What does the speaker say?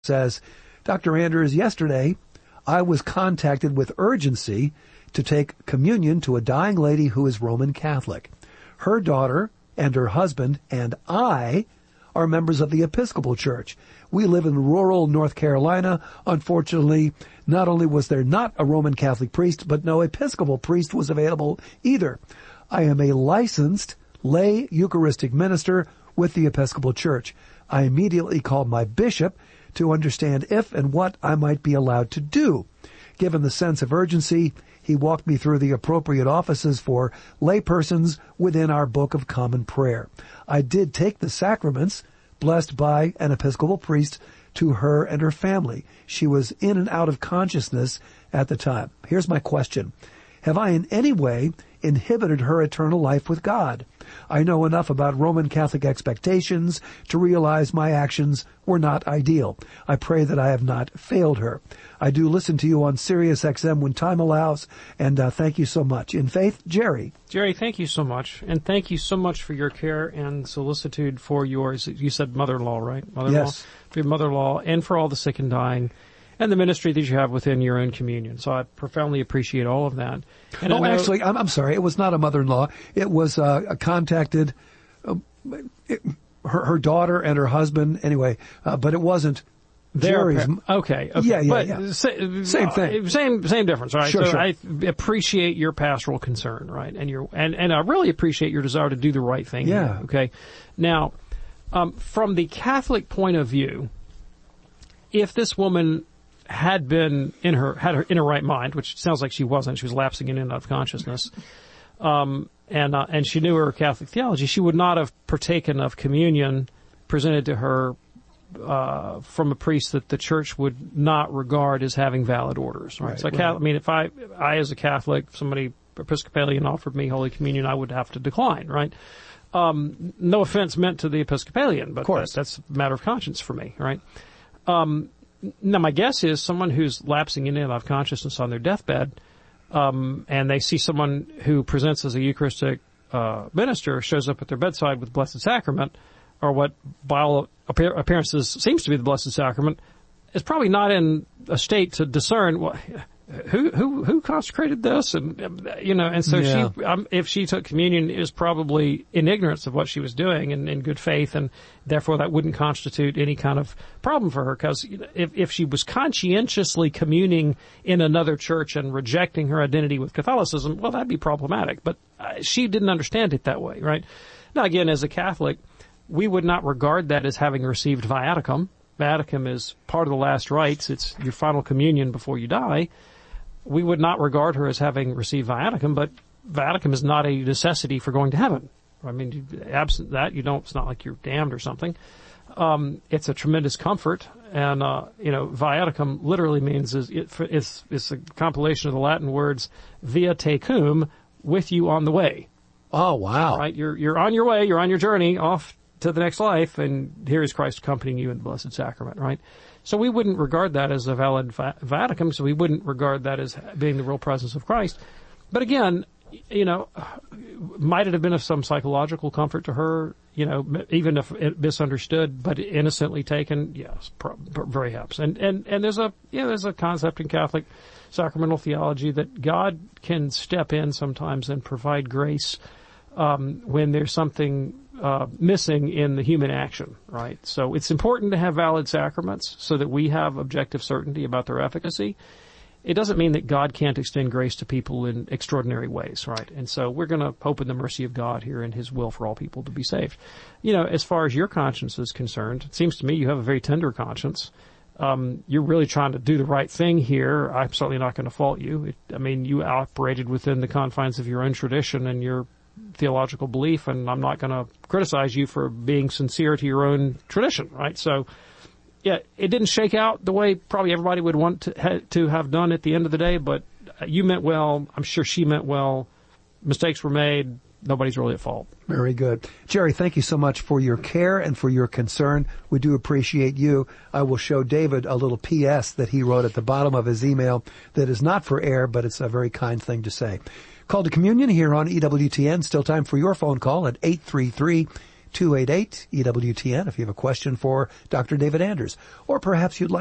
says, Dr. Anders, yesterday I was contacted with urgency to take communion to a dying lady who is Roman Catholic. Her daughter and her husband and I are members of the Episcopal Church. We live in rural North Carolina. Unfortunately, not only was there not a Roman Catholic priest, but no Episcopal priest was available either. I am a licensed lay Eucharistic minister with the Episcopal Church. I immediately called my bishop to understand if and what I might be allowed to do. Given the sense of urgency, he walked me through the appropriate offices for laypersons within our Book of Common Prayer. I did take the sacraments, blessed by an Episcopal priest, to her and her family. She was in and out of consciousness at the time. Here's my question. Have I in any way inhibited her eternal life with God? I know enough about Roman Catholic expectations to realize my actions were not ideal. I pray that I have not failed her. I do listen to you on Sirius XM when time allows, and thank you so much. In faith, Jerry. Jerry, thank you so much, and thank you so much for your care and solicitude for yours. You said mother-in-law, right? Mother-in-law? Yes. For your mother-in-law, and for all the sick and dying, and the ministry that you have within your own communion. So I profoundly appreciate all of that. And actually, I'm sorry. It was not a mother-in-law. It was contacted her daughter and her husband. Anyway, but it wasn't Jerry's. Okay. Yeah. But same thing. Same difference, right? Sure. I appreciate your pastoral concern, right? And I really appreciate your desire to do the right thing. Yeah. Here, okay. Now, from the Catholic point of view, if this woman had been in her right mind, which sounds like she wasn't. She was lapsing in and out of consciousness. And she knew her Catholic theology. She would not have partaken of communion presented to her, from a priest that the church would not regard as having valid orders, right? So I mean, if I as a Catholic, somebody Episcopalian offered me Holy Communion, I would have to decline, right? No offense meant to the Episcopalian, but that's a matter of conscience for me, right? Now, my guess is someone who's lapsing in and out of consciousness on their deathbed, and they see someone who presents as a Eucharistic minister, shows up at their bedside with the Blessed Sacrament, or what by all appearances seems to be the Blessed Sacrament, is probably not in a state to discern who consecrated this, and and so if she took communion, it was probably in ignorance of what she was doing and in good faith, and therefore that wouldn't constitute any kind of problem for her, because if she was conscientiously communing in another church and rejecting her identity with Catholicism, well, that'd be problematic, but she didn't understand it that way, right? Now, again, as a Catholic, we would not regard that as having received viaticum. Viaticum is part of the last rites. It's your final communion before you die. We would not regard her as having received viaticum, but viaticum is not a necessity for going to heaven. I mean, absent that, it's not like you're damned or something. It's a tremendous comfort, and, viaticum literally means it's a compilation of the Latin words via tecum, with you on the way. Oh, wow. Right? You're on your way, you're on your journey off to the next life, and here is Christ accompanying you in the Blessed Sacrament, right? So we wouldn't regard that as a valid viaticum, so we wouldn't regard that as being the real presence of Christ. But again, might it have been of some psychological comfort to her, even if it misunderstood, but innocently taken? Yes, very perhaps. And there's a concept in Catholic sacramental theology that God can step in sometimes and provide grace, when there's something missing in the human action, right? So it's important to have valid sacraments so that we have objective certainty about their efficacy. It doesn't mean that God can't extend grace to people in extraordinary ways, right? And so we're going to hope in the mercy of God here and His will for all people to be saved. As far as your conscience is concerned, it seems to me you have a very tender conscience. You're really trying to do the right thing here. I'm certainly not going to fault you. You operated within the confines of your own tradition and your theological belief, and I'm not going to criticize you for being sincere to your own tradition, right? So, yeah, it didn't shake out the way probably everybody would want to have done at the end of the day, but you meant well. I'm sure she meant well. Mistakes were made. Nobody's really at fault. Very good. Jerry, thank you so much for your care and for your concern. We do appreciate you. I will show David a little P.S. that he wrote at the bottom of his email that is not for air, but it's a very kind thing to say. Call to Communion here on EWTN. Still time for your phone call at 833 888-288-EWTN if you have a question for Dr. David Anders. Or perhaps you'd like